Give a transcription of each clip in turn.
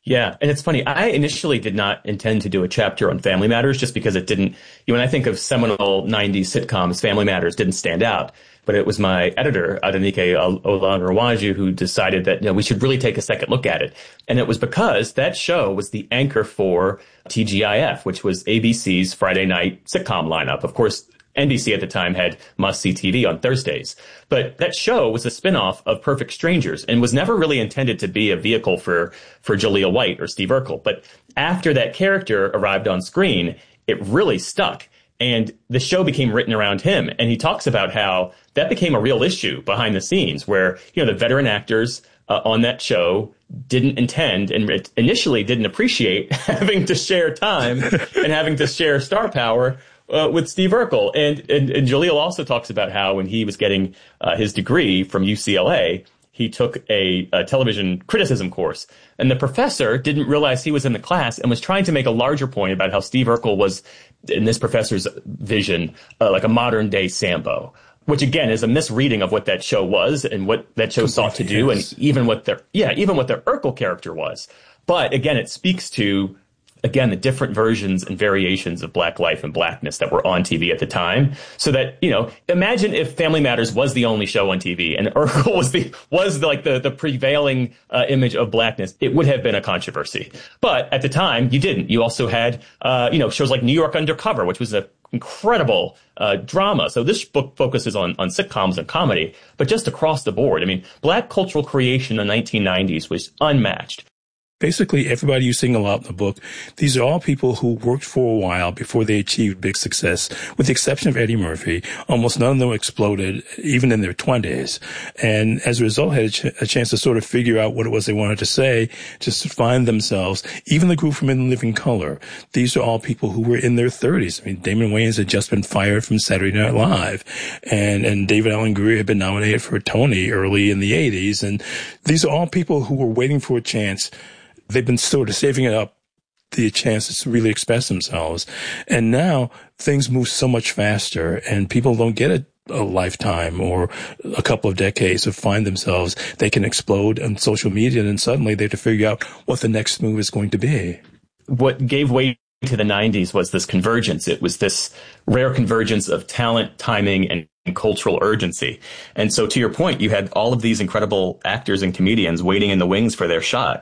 Yeah, and it's funny. I initially did not intend to do a chapter on Family Matters just because it didn't, when I think of seminal 90s sitcoms, Family Matters didn't stand out. But it was my editor, Adenike Olanrewaju, who decided that we should really take a second look at it. And it was because that show was the anchor for TGIF, which was ABC's Friday night sitcom lineup. Of course, NBC at the time had must-see TV on Thursdays. But that show was a spinoff of Perfect Strangers and was never really intended to be a vehicle for Jaleel White or Steve Urkel. But after that character arrived on screen, it really stuck. And the show became written around him. And he talks about how that became a real issue behind the scenes where, the veteran actors on that show didn't intend and initially didn't appreciate having to share time and having to share star power with Steve Urkel. And Jaleel also talks about how when he was getting his degree from UCLA, he took a television criticism course. And the professor didn't realize he was in the class and was trying to make a larger point about how Steve Urkel was, in this professor's vision, like a modern day Sambo, which again is a misreading of what that show was and what that show sought to do, and even what their Urkel character was. But again, it speaks to, again, the different versions and variations of Black life and Blackness that were on TV at the time. So that, imagine if Family Matters was the only show on TV and Urkel was the prevailing image of Blackness. It would have been a controversy. But at the time, you didn't. You also had, shows like New York Undercover, which was an incredible drama. So this book focuses on sitcoms and comedy, but just across the board. I mean, Black cultural creation in the 1990s was unmatched. Basically, everybody you single out in the book, these are all people who worked for a while before they achieved big success. With the exception of Eddie Murphy, almost none of them exploded, even in their 20s. And as a result, had a chance to sort of figure out what it was they wanted to say, just to find themselves. Even the group from In Living Color, these are all people who were in their 30s. I mean, Damon Wayans had just been fired from Saturday Night Live. And David Alan Grier had been nominated for a Tony early in the 80s. And these are all people who were waiting for a chance. They've been sort of saving it up, the chances to really express themselves. And now things move so much faster and people don't get a lifetime or a couple of decades to find themselves. They can explode on social media and then suddenly they have to figure out what the next move is going to be. What gave way to the 90s was this convergence. It was this rare convergence of talent, timing, and cultural urgency. And so to your point, you had all of these incredible actors and comedians waiting in the wings for their shot.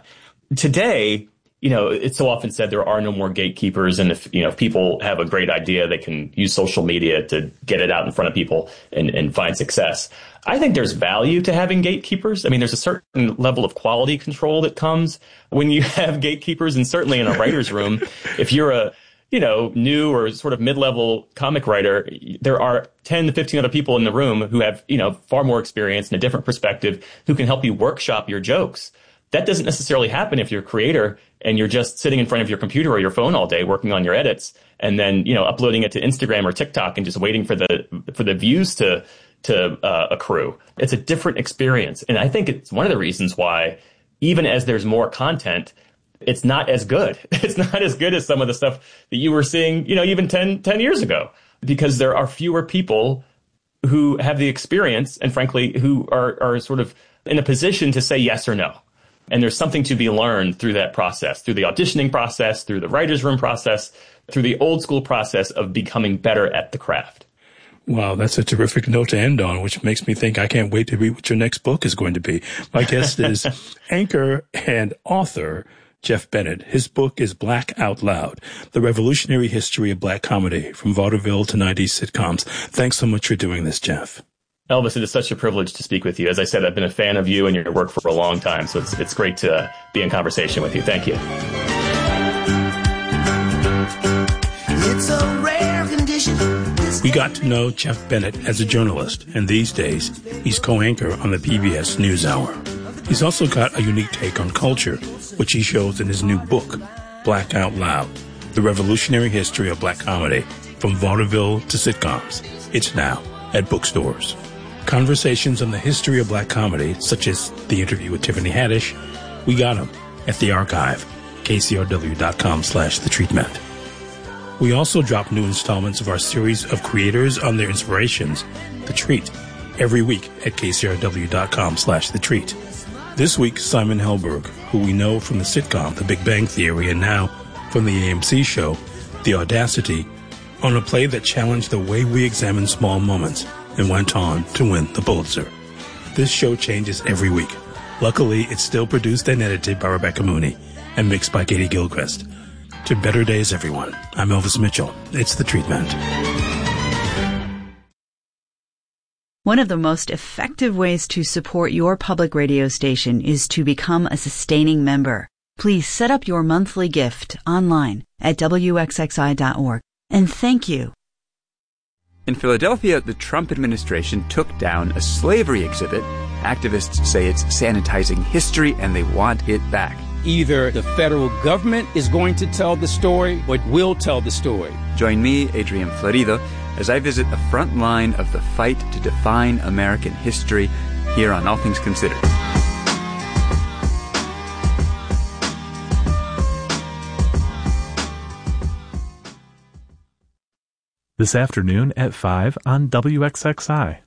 Today, it's so often said there are no more gatekeepers. And if people have a great idea, they can use social media to get it out in front of people and find success. I think there's value to having gatekeepers. I mean, there's a certain level of quality control that comes when you have gatekeepers. And certainly in a writer's room, if you're a new or sort of mid-level comic writer, there are 10 to 15 other people in the room who have, far more experience and a different perspective who can help you workshop your jokes. That doesn't necessarily happen if you're a creator and you're just sitting in front of your computer or your phone all day working on your edits and then, uploading it to Instagram or TikTok and just waiting for the views to accrue. It's a different experience. And I think it's one of the reasons why, even as there's more content, it's not as good. It's not as good as some of the stuff that you were seeing, even 10 years ago, because there are fewer people who have the experience and frankly, who are sort of in a position to say yes or no. And there's something to be learned through that process, through the auditioning process, through the writer's room process, through the old school process of becoming better at the craft. Wow, that's a terrific note to end on, which makes me think I can't wait to read what your next book is going to be. My guest is anchor and author Jeff Bennett. His book is Black Out Loud, The Revolutionary History of Black Comedy from Vaudeville to 90s Sitcoms. Thanks so much for doing this, Jeff. Elvis, it is such a privilege to speak with you. As I said, I've been a fan of you and your work for a long time, so it's great to be in conversation with you. Thank you. It's a rare condition. We got to know Jeff Bennett as a journalist, and these days, he's co-anchor on the PBS NewsHour. He's also got a unique take on culture, which he shows in his new book, Black Out Loud, The Revolutionary History of Black Comedy from Vaudeville to Sitcoms. It's now at bookstores. Conversations on the history of black comedy, such as the interview with Tiffany Haddish, we got them at the archive, kcrw.com/thetreatment. We also drop new installments of our series of creators on their inspirations, The Treat, every week at kcrw.com/thetreat. This week, Simon Helberg, who who we know from the sitcom The Big Bang Theory and now from the AMC show The Audacity, on a play that challenged the way we examine small moments and went on to win the Pulitzer. This show changes every week. Luckily, it's still produced and edited by Rebecca Mooney and mixed by Katie Gilchrist. To better days, everyone. I'm Elvis Mitchell. It's The Treatment. One of the most effective ways to support your public radio station is to become a sustaining member. Please set up your monthly gift online at wxxi.org. And thank you. In Philadelphia, the Trump administration took down a slavery exhibit. Activists say it's sanitizing history and they want it back. Either the federal government is going to tell the story or will tell the story. Join me, Adrian Florido, as I visit the front line of the fight to define American history here on All Things Considered. This afternoon at 5 on WXXI.